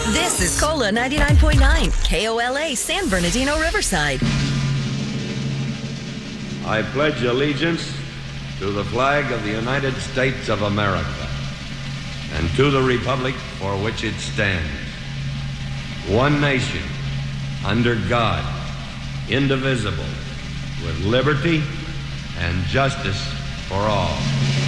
This is Cola 99.9, KOLA, San Bernardino, Riverside. I pledge allegiance to the flag of the United States of America and to the republic for which it stands, one nation, under God, indivisible, with liberty and justice for all.